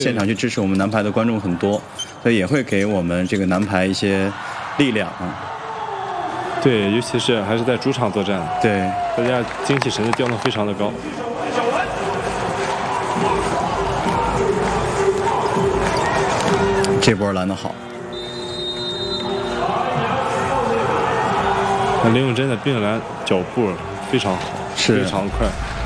现场去支持我们男排的观众很多，所以也会给我们这个男排一些力量啊。 对，尤其是还是在主场作战， 对， 大家精气神的调动非常的高。 这波拦得好。 那林永真的并篮脚步非常好，非常快。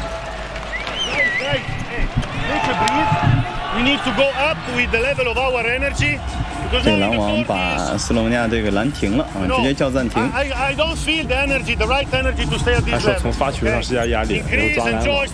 这个篮网把斯洛文尼亚队给拦停了啊，直接叫暂停。 他说从发球上施加压力，然后抓篮了。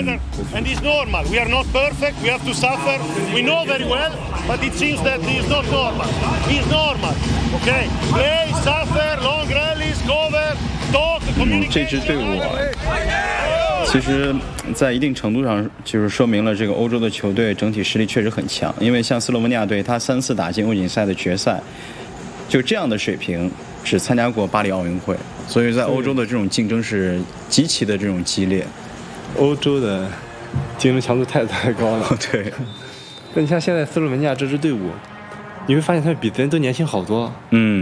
这支队伍其实在一定程度上就是说明了这个欧洲的球队整体实力确实很强，因为像斯洛文尼亚队他3次打进欧锦赛的决赛，就这样的水平只参加过巴黎奥运会，所以在欧洲的这种竞争是极其的这种激烈。 欧洲的竞争强度太高了。 对。 那你像现在斯洛文尼亚这支队伍，你会发现他们比咱都年轻好多。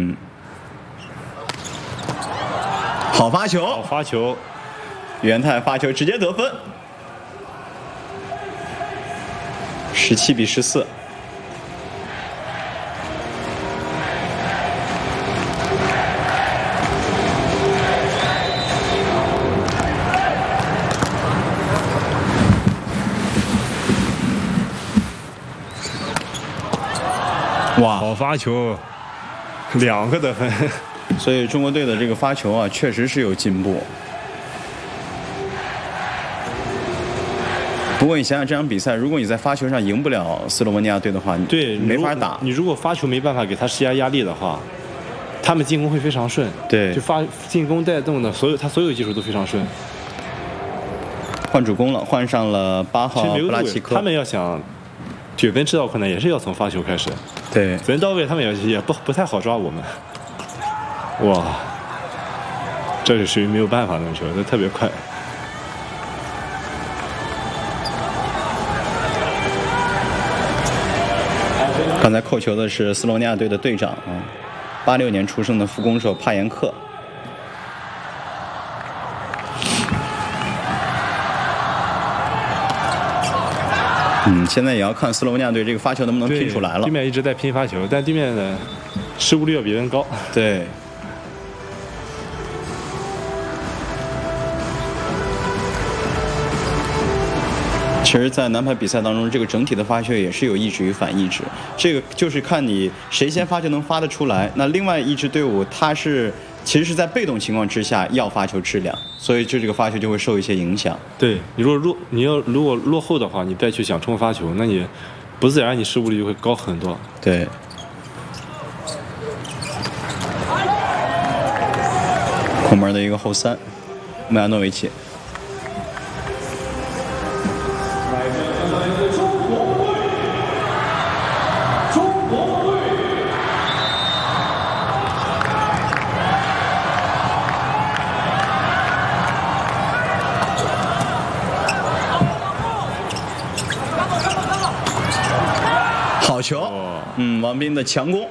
好发球， 好发球。 元泰发球直接得分，17比14。哇， 好发球，2个得分。 所以中国队的这个发球啊，确实是有进步。不过你想想这场比赛，如果你在发球上赢不了斯洛文尼亚队的话， 对， 没法打。 你如果发球没办法给他施加压力的话，他们进攻会非常顺。 对， 就进攻带动的所有技术都非常顺。 换主攻了，换上了8号布拉奇科。 他们要想9分制造困难，也是要从发球开始。 对， 人到位，他们也不太好抓我们。哇，这是属于没有办法的球，这特别快。 刚才扣球的是斯洛文尼亚队的队长啊，86年出生的副攻手帕延克。现在也要看斯洛文尼亚队这个发球能不能拼出来了。 对面一直在拼发球，但对面的失误率要比人高。 对。其实，在男排比赛当中，这个整体的发球也是有抑制与反抑制，这个就是看你谁先发球能发得出来。那另外一支队伍，它其实是在被动情况之下要发球质量，所以这个发球就会受一些影响。 对，你如果落后的话，你再去想冲发球，那你不自然你失误率就会高很多。 对。空门的一个后3，穆亚诺维奇。好球，王斌的强攻。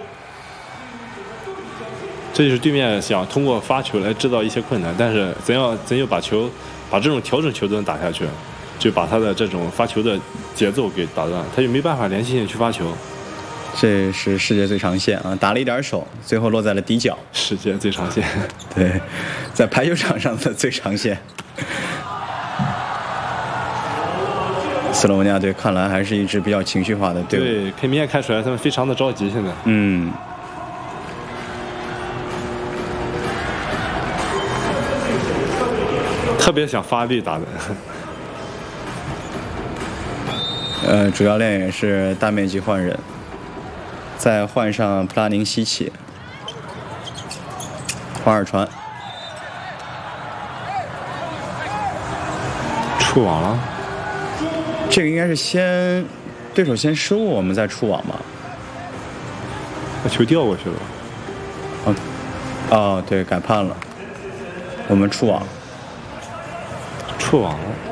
这就是对面想通过发球来制造一些困难，但是怎样把这种调整球都能打下去，就把他的这种发球的节奏给打断，他就没办法连续性去发球。 这是世界最长线啊，打了一点手，最后落在了底角。 世界最长线， 对，在排球场上的最长线。斯洛文尼亚队看来还是一支比较情绪化的队伍。 对，可以明显看出来他们非常的着急现在。特别想发力打的。 主教练也是大面积换人，再换上普拉宁西奇、黄尔传， 触网了。 这个应该是对手先失误，我们再触网吧。 那球掉过去了。 哦，对，改判了，我们触网。 触网了。